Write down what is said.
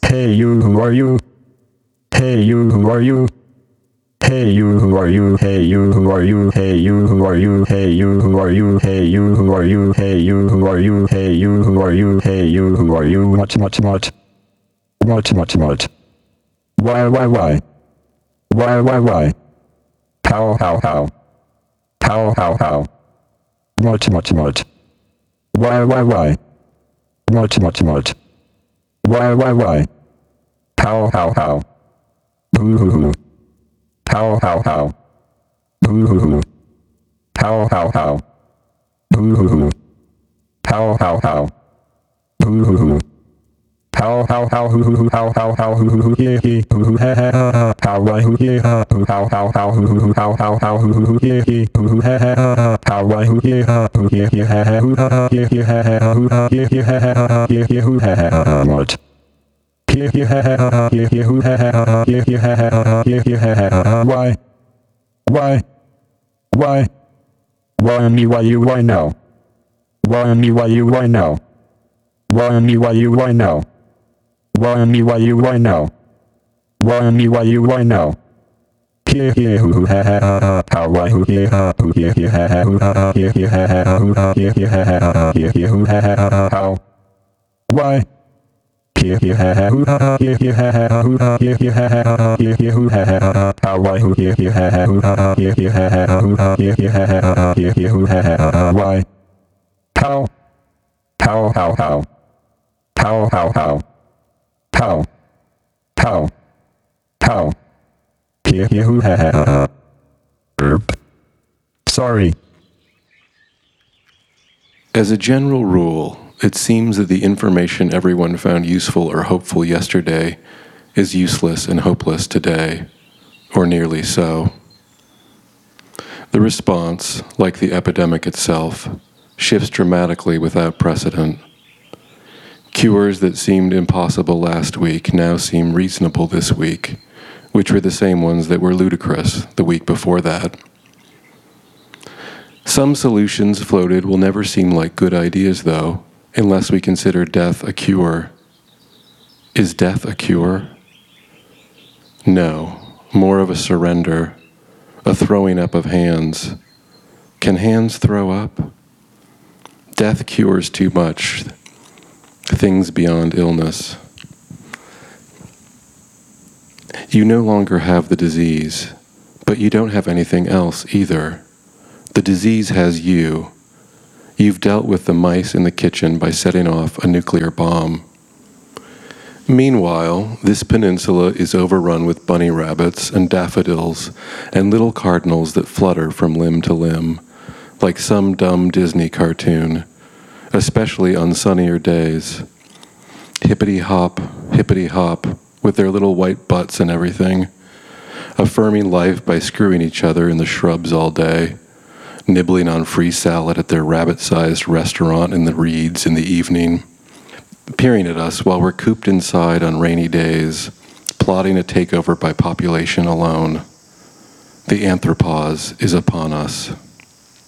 Hey you, who are you? Hey you, who are you? Hey you, who are you? Hey you, who are you? Hey you, who are you? Hey you, who are you? Hey you, who are you? Hey you, who are you? Hey you, who are you? Hey you, who are you? Much. Why? Why? How? How? Much. Why? Much. Why? How? Who? How? Who? How? Who? How? Who? How who he who ha how why who he how who he who ha how why who he ha who he who ha what why me why you why now why me why you why now why me why you why now why me why you why now why me why you why now here who ha how why who here who here who here who how why here who who how why who here who who why how here who sorry. As a general rule, it seems that the information everyone found useful or hopeful yesterday is useless and hopeless today, or nearly so. The response, like the epidemic itself, shifts dramatically without precedent. Cures that seemed impossible last week now seem reasonable this week, which were the same ones that were ludicrous the week before that. Some solutions floated will never seem like good ideas, though, unless we consider death a cure. Is death a cure? No, more of a surrender, a throwing up of hands. Can hands throw up? Death cures too much, things beyond illness. You no longer have the disease, but you don't have anything else either. The disease has you. You've dealt with the mice in the kitchen by setting off a nuclear bomb. Meanwhile, this peninsula is overrun with bunny rabbits and daffodils and little cardinals that flutter from limb to limb, like some dumb Disney cartoon, especially on sunnier days. Hippity hop, with their little white butts and everything, affirming life by screwing each other in the shrubs all day, nibbling on free salad at their rabbit-sized restaurant in the reeds in the evening, peering at us while we're cooped inside on rainy days, plotting a takeover by population alone. The anthropause is upon us.